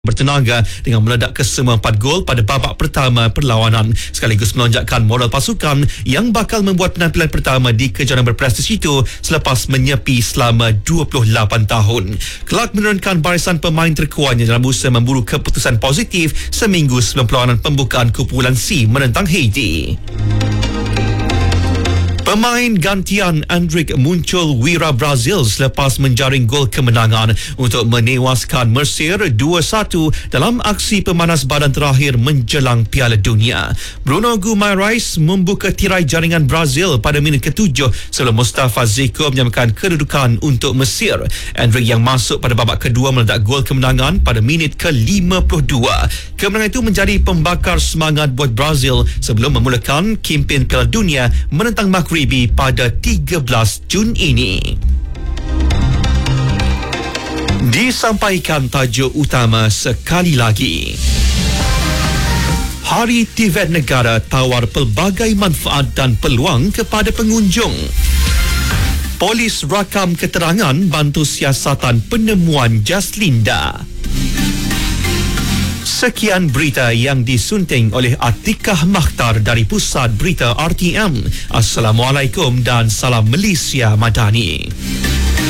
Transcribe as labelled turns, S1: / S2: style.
S1: bertenaga dengan meledak kesemua 4 gol pada babak pertama perlawanan sekaligus melonjakkan moral pasukan yang bakal membuat penampilan pertama di kejuaraan berprestij itu selepas menyepi selama 28 tahun. Kelak menurunkan barisan pemain terkuatnya dalam usaha memburu keputusan positif seminggu sebelum perlawanan pembukaan kumpulan C menentang Haiti. Pemain gantian Endrick muncul wira Brazil selepas menjaring gol kemenangan untuk menewaskan Mesir 2-1 dalam aksi pemanas badan terakhir menjelang Piala Dunia. Bruno Guimarães membuka tirai jaringan Brazil pada minit ke-7 sebelum Mustafa Ziko menyamakan kedudukan untuk Mesir. Endrick yang masuk pada babak kedua meledak gol kemenangan pada minit ke-52. Kemenangan itu menjadi pembakar semangat buat Brazil sebelum memulakan kempen Piala Dunia menentang Maghribi pada 13 Jun ini. Disampaikan tajuk utama sekali lagi. Hari Tibet Negara tawar pelbagai manfaat dan peluang kepada pengunjung. Polis rakam keterangan bantu siasatan penemuan Jaslinda. Sekian berita yang disunting oleh Atikah Makhtar dari Pusat Berita RTM. Assalamualaikum dan salam Malaysia Madani.